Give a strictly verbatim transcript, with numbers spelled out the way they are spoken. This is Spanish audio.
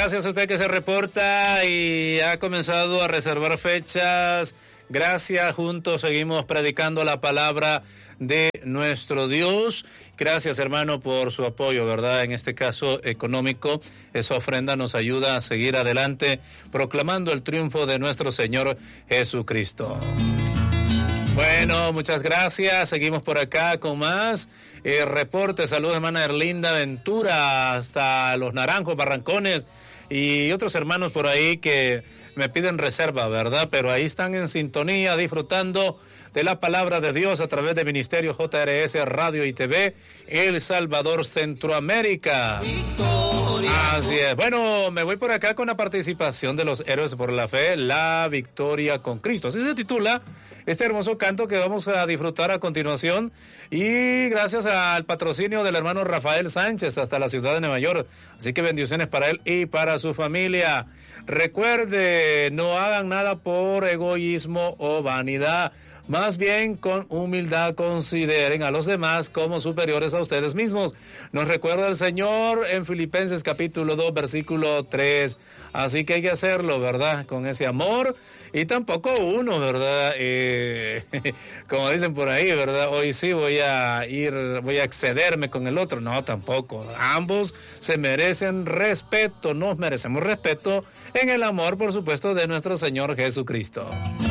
Gracias a usted que se reporta y ha comenzado a reservar fechas. Gracias, juntos seguimos predicando la palabra de nuestro Dios. Gracias, hermano, por su apoyo, ¿verdad? En este caso económico, esa ofrenda nos ayuda a seguir adelante proclamando el triunfo de nuestro Señor Jesucristo. Bueno, muchas gracias. Seguimos por acá con más eh, reportes. Saludos, hermana Erlinda Ventura, hasta Los Naranjos, Barrancones y otros hermanos por ahí que me piden reserva, ¿verdad? Pero ahí están en sintonía, disfrutando de la palabra de Dios a través de Ministerio J R S Radio y T V El Salvador, Centroamérica. Victoria. Así es. Bueno, me voy por acá con la participación de los héroes por la fe, la victoria con Cristo. Así se titula este hermoso canto que vamos a disfrutar a continuación, y gracias al patrocinio del hermano Rafael Sánchez hasta la ciudad de Nueva York. Así que bendiciones para él y para su familia. Recuerde, no hagan nada por egoísmo o vanidad. Más bien, con humildad consideren a los demás como superiores a ustedes mismos. Nos recuerda el Señor en Filipenses capítulo dos, versículo tres. Así que hay que hacerlo, ¿verdad? Con ese amor. Y tampoco uno, ¿verdad? Eh, como dicen por ahí, ¿verdad? Hoy sí voy a ir, voy a excederme con el otro. No, tampoco. Ambos se merecen respeto. Nos merecemos respeto en el amor, por supuesto, de nuestro Señor Jesucristo.